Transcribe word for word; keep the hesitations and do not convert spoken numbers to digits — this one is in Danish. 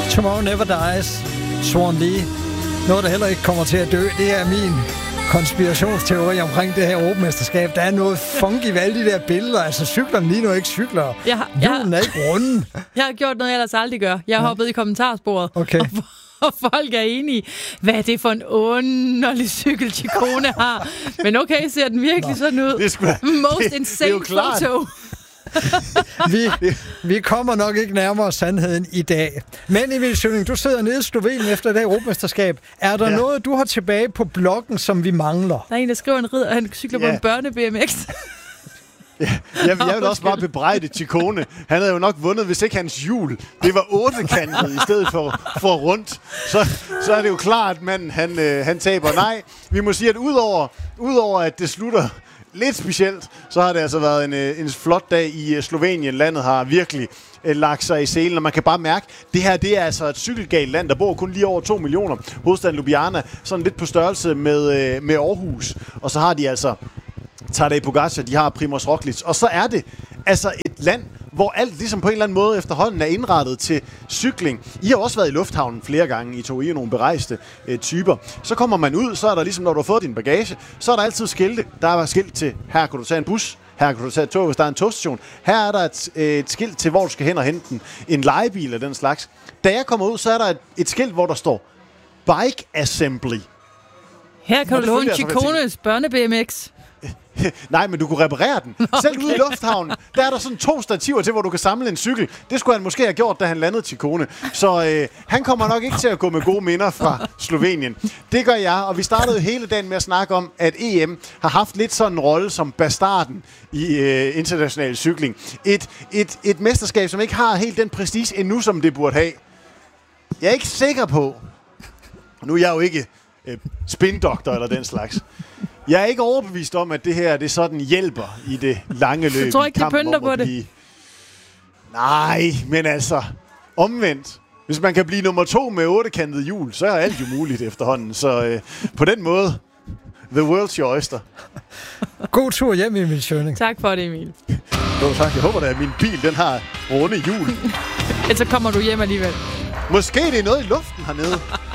Tomorrow Never Dies, Swan Lee. Noget, der heller ikke kommer til at dø, det er min konspirationsteori omkring det her europamesterskab. Der er noget funky ved alle de der billeder. Altså, cyklerne lige nu ikke cykler. Jeg har, Julen er ikke runden. Jeg har gjort noget, jeg ellers aldrig gør. Jeg har ja. hoppet i kommentarsporet. Okay. Og, og folk er enige. Hvad er det for en underlig cykel, Ciccone har? Men okay, ser den virkelig Nå. sådan ud? Det skulle, Most det, insane det er photo. vi, vi kommer nok ikke nærmere sandheden i dag. Men Emil Schønning, du sidder nede i Slovenien efter det her europamesterskab. Er der ja. noget, du har tilbage på bloggen, som vi mangler? Der er en, der skriver en rid, og han cykler ja. på en børne-B M X. Ja, jeg, jeg vil også bare bebrejde Ciccone. Han havde jo nok vundet, hvis ikke hans hjul det var ottekantet i stedet for, for rundt. Så, så er det jo klart, at manden han, øh, han taber. Nej, vi må sige, at udover, udover at det slutter lidt specielt, så har det altså været en, en flot dag i Slovenien. Landet har virkelig eh, lagt sig i selen, og man kan bare mærke, det her det er altså et cykelgalt land. Der bor kun lige over to millioner. Hovedstaden Ljubljana, sådan lidt på størrelse med, eh, med Aarhus. Og så har de altså Tadej Pogačar, de har Primož Roglič. Og så er det altså et land, hvor alt ligesom på en eller anden måde efterhånden er indrettet til cykling. I har også været i lufthavnen flere gange. I tog I nogle berejste øh, typer. Så kommer man ud, så er der ligesom, når du har fået din bagage, så er der altid skilte. Der er skilt til, her kan du tage en bus, her kan du tage et tog, hvis der er en togstation. Her er der et, øh, et skilt til, hvor du skal hen og hente den. En lejebil af den slags. Da jeg kommer ud, så er der et, et skilt, hvor der står Bike Assembly. Her kan du låne Ciccones børne-B M X. Nej, men du kunne reparere den. Okay. Selv ude i lufthavnen, der er der sådan to stativer til, hvor du kan samle en cykel. Det skulle han måske have gjort, da han landede Ciccone. Så øh, han kommer nok ikke til at gå med gode minder fra Slovenien. Det gør jeg, og vi startede hele dagen med at snakke om, at E M har haft lidt sådan en rolle som bastarden i øh, international cykling. Et, et, et mesterskab, som ikke har helt den prestige endnu, som det burde have. Jeg er ikke sikker på, nu er jeg jo ikke øh, spindoktor eller den slags. Jeg er ikke overbevist om, at det her det sådan hjælper i det lange løb. Jeg tror ikke, de pynter på det. Blive... Nej, men altså, omvendt. Hvis man kan blive nummer to med ottekantet hjul, så er alt jo muligt efterhånden. Så øh, på den måde, the world's your oyster. God tur hjem, Emil Schønning. Tak for det, Emil. Jo, tak. Jeg håber da, at min bil den har runde hjul. Ellers så kommer du hjem alligevel. Måske det er noget i luften hernede.